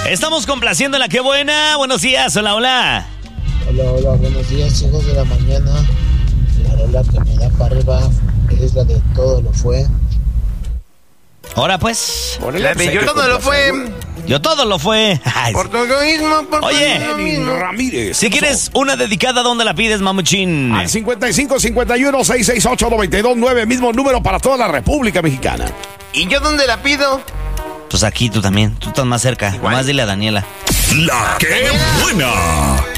Estamos complaciendo la que buena. Buenos días, hola, hola. Hola, buenos días, hijos de la mañana. La rola que me da para arriba es la de Todo lo fue. Ahora pues. Yo todo lo fue. Yo todo lo fue. Por tu egoísmo, por tu Oye, egoísmo. Ramírez. Si quieres una dedicada, ¿dónde la pides, mamuchín? Al 55-51-668-929, mismo número para toda la República Mexicana. ¿Y yo dónde la pido? Pues aquí tú también, tú estás más cerca. Igual. Más dile a Daniela. La que buena.